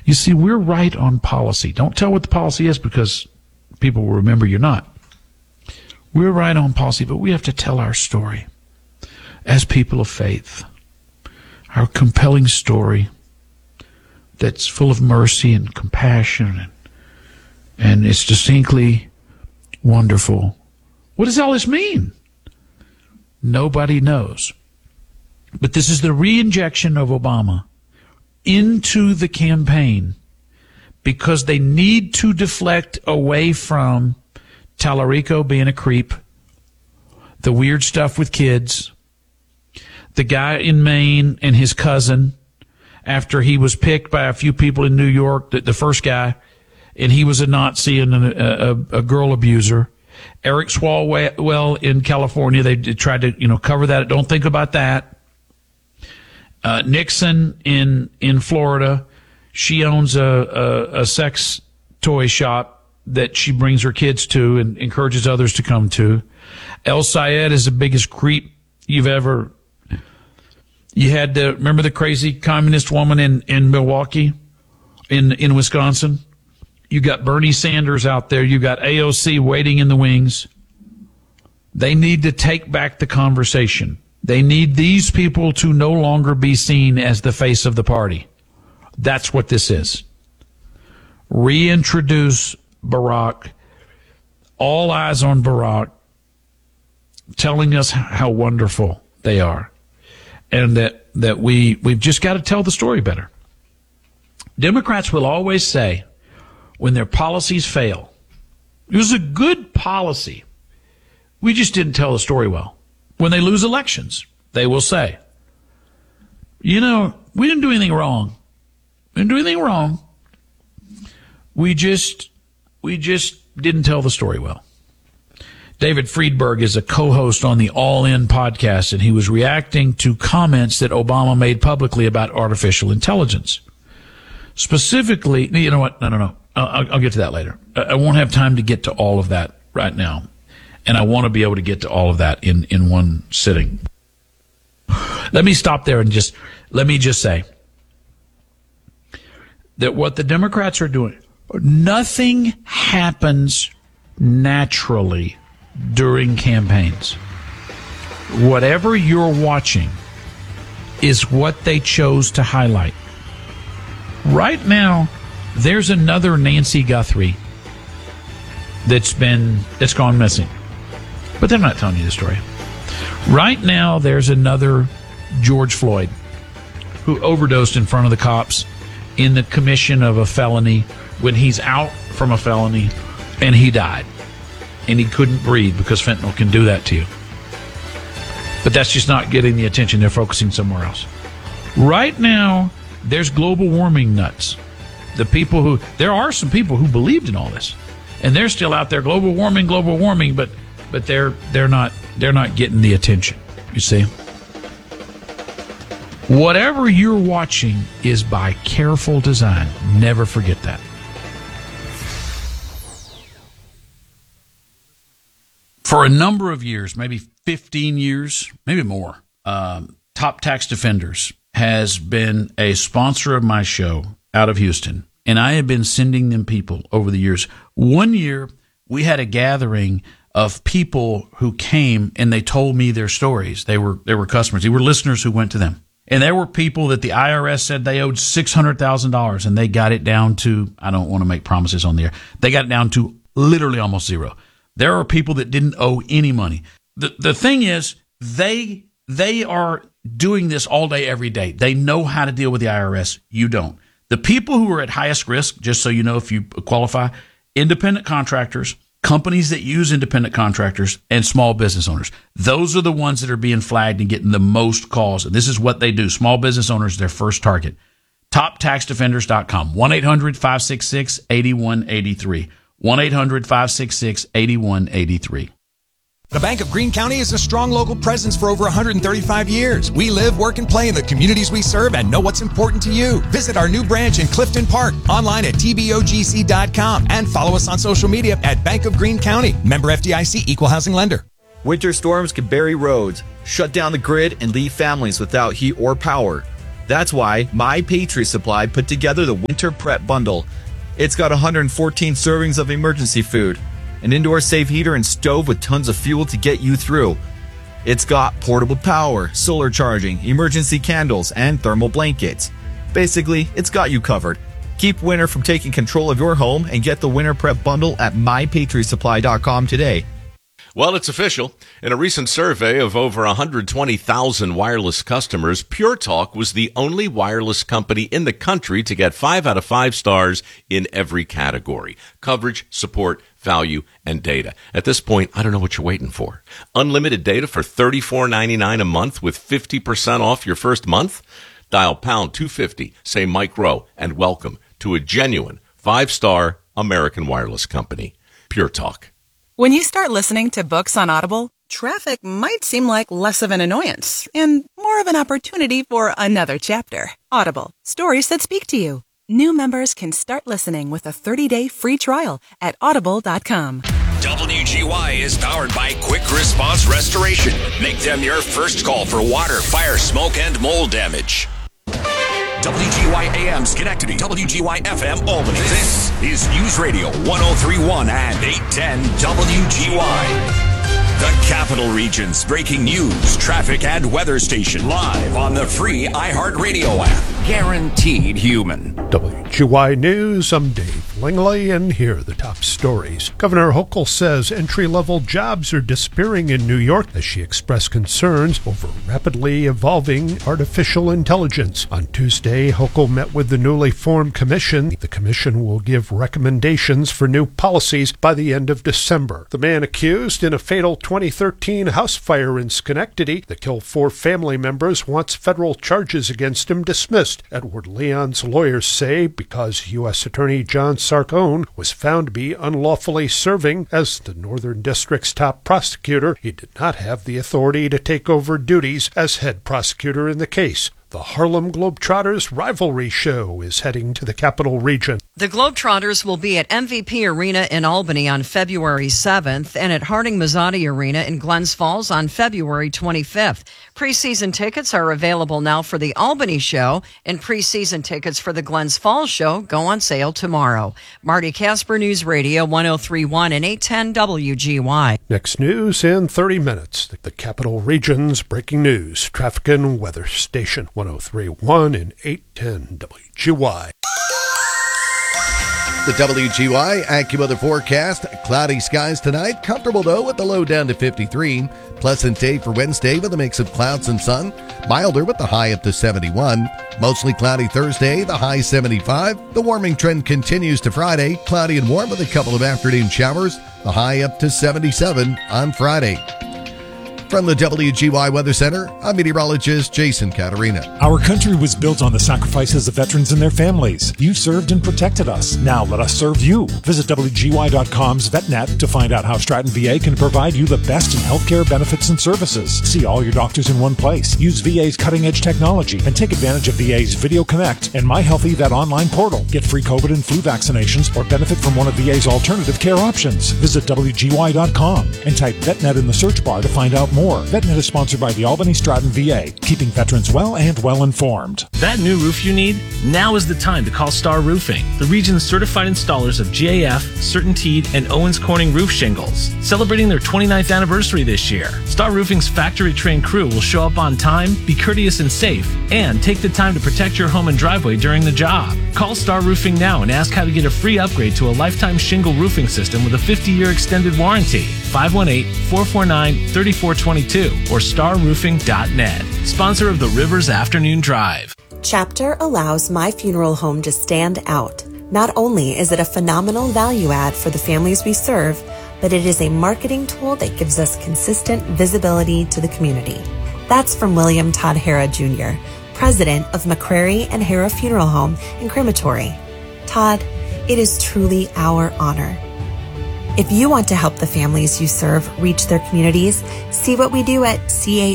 You see, we're right on policy. Don't tell what the policy is because people will remember you're not. We're right on policy, but we have to tell our story as people of faith. Our compelling story that's full of mercy and compassion, and it's distinctly wonderful. What does all this mean? Nobody knows. But this is the re-injection of Obama into the campaign because they need to deflect away from Tallarico being a creep, the weird stuff with kids, the guy in Maine and his cousin after he was picked by a few people in New York, the first guy, and he was a Nazi and a girl abuser. Eric Swalwell in California, they tried to cover that. Don't think about that. Nixon in Florida, she owns a sex toy shop that she brings her kids to and encourages others to come to. El Sayed is the biggest creep you've ever. You had remember the crazy communist woman in Milwaukee, in Wisconsin. You got Bernie Sanders out there. You got AOC waiting in the wings. They need to take back the conversation. They need these people to no longer be seen as the face of the party. That's what this is. Reintroduce Barack. All eyes on Barack, telling us how wonderful they are, and that we've just got to tell the story better. Democrats will always say, when their policies fail, it was a good policy, we just didn't tell the story well. When they lose elections, they will say, we didn't do anything wrong. We didn't do anything wrong. We just didn't tell the story well. David Friedberg is a co-host on the All In podcast, and he was reacting to comments that Obama made publicly about artificial intelligence. Specifically, you know what? No. I'll get to that later. I won't have time to get to all of that right now. And I want to be able to get to all of that in one sitting. Let me stop there and let me just say that what the Democrats are doing, nothing happens naturally during campaigns. Whatever you're watching is what they chose to highlight. Right now, there's another Nancy Guthrie that's gone missing. But they're not telling you the story. Right now, there's another George Floyd who overdosed in front of the cops in the commission of a felony when he's out from a felony, and he died. And he couldn't breathe because fentanyl can do that to you. But that's just not getting the attention. They're focusing somewhere else. Right now, there's global warming nuts. There are some people who believed in all this, and they're still out there, global warming, but they're not getting the attention. You see, whatever you're watching is by careful design. Never forget that. For a number of years, maybe 15 years, maybe more, Top Tax Defenders has been a sponsor of my show out of Houston. And I have been sending them people over the years. One year, we had a gathering of people who came and they told me their stories. They were customers. They were listeners who went to them. And there were people that the IRS said they owed $600,000, and they got it down to, I don't want to make promises on the air, they got it down to literally almost zero. There are people that didn't owe any money. The thing is, they are doing this all day, every day. They know how to deal with the IRS. You don't. The people who are at highest risk, just so you know if you qualify, independent contractors, companies that use independent contractors, and small business owners. Those are the ones that are being flagged and getting the most calls. And this is what they do. Small business owners, their first target. TopTaxDefenders.com. 1-800-566-8183. 1-800-566-8183. The Bank of Greene County is a strong local presence for over 135 years. We live, work, and play in the communities we serve and know what's important to you. Visit our new branch in Clifton Park, online at tbogc.com, and follow us on social media at Bank of Greene County. Member FDIC, Equal Housing Lender. Winter storms can bury roads, shut down the grid, and leave families without heat or power. That's why My Patriot Supply put together the Winter Prep Bundle. It's got 114 servings of emergency food, an indoor safe heater and stove with tons of fuel to get you through. It's got portable power, solar charging, emergency candles, and thermal blankets. Basically, it's got you covered. Keep winter from taking control of your home and get the Winter Prep Bundle at mypatriotsupply.com today. Well, it's official. In a recent survey of over 120,000 wireless customers, Pure Talk was the only wireless company in the country to get 5 out of 5 stars in every category: coverage, support, value, and data. At this point, I don't know what you're waiting for. Unlimited data for $34.99 a month with 50% off your first month? Dial pound 250, say Mike Rowe, and welcome to a genuine 5-star American wireless company. Pure Talk. When you start listening to books on Audible, traffic might seem like less of an annoyance and more of an opportunity for another chapter. Audible, stories that speak to you. New members can start listening with a 30-day free trial at audible.com. WGY is powered by Quick Response Restoration. Make them your first call for water, fire, smoke, and mold damage. WGY AM Schenectady, WGY FM Albany. This is News Radio 103.1 and 810 WGY. The Capital Region's breaking news, traffic, and weather station live on the free iHeartRadio app. Guaranteed human. WGY News, I'm Dave Langley, and here are the top stories. Governor Hochul says entry-level jobs are disappearing in New York as she expressed concerns over rapidly evolving artificial intelligence. On Tuesday, Hochul met with the newly formed commission. The commission will give recommendations for new policies by the end of December. The man accused in a fatal 2013 house fire in Schenectady that killed 4 family members wants federal charges against him dismissed. Edward Leon's lawyers say because U.S. Attorney John Sarcone was found to be unlawfully serving as the Northern District's top prosecutor, he did not have the authority to take over duties as head prosecutor in the case. The Harlem Globetrotters rivalry show is heading to the Capital Region. The Globetrotters will be at MVP Arena in Albany on February 7th and at Harding-Mazzotti Arena in Glens Falls on February 25th. Preseason tickets are available now for the Albany show, and preseason tickets for the Glens Falls show go on sale tomorrow. Marty Casper, News Radio 103.1 and 810 WGY. Next news in 30 minutes. The Capital Region's breaking news, traffic and weather station 103.1 and 810 WGY. The WGY AccuWeather forecast. Cloudy skies tonight. Comfortable, though, with the low down to 53. Pleasant day for Wednesday with a mix of clouds and sun. Milder with the high up to 71. Mostly cloudy Thursday, the high 75. The warming trend continues to Friday. Cloudy and warm with a couple of afternoon showers. The high up to 77 on Friday. From the WGY Weather Center, I'm meteorologist Jason Caterina. Our country was built on the sacrifices of veterans and their families. You served and protected us. Now let us serve you. Visit WGY.com's VetNet to find out how Stratton VA can provide you the best in healthcare benefits and services. See all your doctors in one place. Use VA's cutting-edge technology and take advantage of VA's Video Connect and My Healthy Vet online portal. Get free COVID and flu vaccinations or benefit from one of VA's alternative care options. Visit WGY.com and type VetNet in the search bar to find out more. VetNet is sponsored by the Albany Stratton VA, keeping veterans well and well informed. That new roof you need? Now is the time to call Star Roofing, the region's certified installers of GAF, CertainTeed, and Owens Corning roof shingles. Celebrating their 29th anniversary this year, Star Roofing's factory-trained crew will show up on time, be courteous and safe, and take the time to protect your home and driveway during the job. Call Star Roofing now and ask how to get a free upgrade to a lifetime shingle roofing system with a 50-year extended warranty. 518-449-3422 or starroofing.net. Sponsor of the Rivers Afternoon Drive. Chapter allows My Funeral Home to stand out. Not only is it a phenomenal value add for the families we serve, but it is a marketing tool that gives us consistent visibility to the community. That's from William Todd Hara Jr., president of McCrary and Hara Funeral Home and Crematory. Todd, it is truly our honor. If you want to help the families you serve reach their communities, see what we do at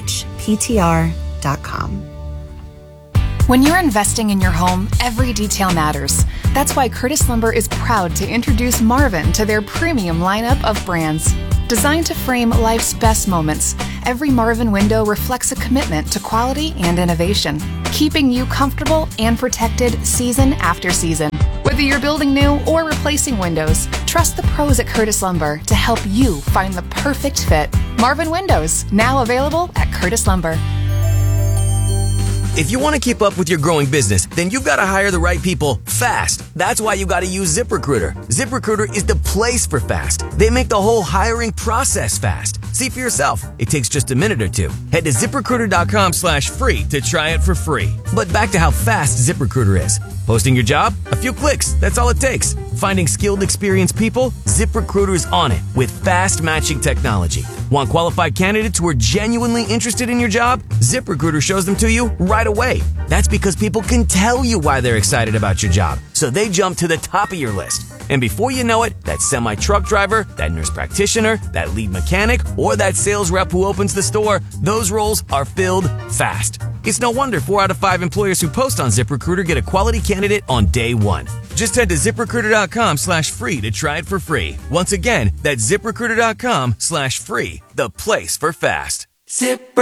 chptr.com. When you're investing in your home, every detail matters. That's why Curtis Lumber is proud to introduce Marvin to their premium lineup of brands. Designed to frame life's best moments, every Marvin window reflects a commitment to quality and innovation. keeping you comfortable and protected season after season. Whether you're building new or replacing windows, trust the pros at Curtis Lumber to help you find the perfect fit. Marvin Windows, now available at Curtis Lumber. If you want to keep up with your growing business, then you've got to hire the right people fast. That's why you got to use ZipRecruiter. ZipRecruiter is the place for fast. They make the whole hiring process fast. See for yourself. It takes just a minute or two. Head to ZipRecruiter.com/free to try it for free. But back to how fast ZipRecruiter is. Posting your job? A few clicks. That's all it takes. Finding skilled, experienced people? ZipRecruiter is on it with fast matching technology. Want qualified candidates who are genuinely interested in your job? ZipRecruiter shows them to you right away. That's because people can tell you why they're excited about your job, so they jump to the top of your list. And before you know it, that semi-truck driver, that nurse practitioner, that lead mechanic, or that sales rep who opens the store, those roles are filled fast. It's no wonder 4 out of 5 employers who post on ZipRecruiter get a quality candidate on day one. Just head to ZipRecruiter.com/free to try it for free. Once again, that's ZipRecruiter.com/free, the place for fast. ZipRecruiter.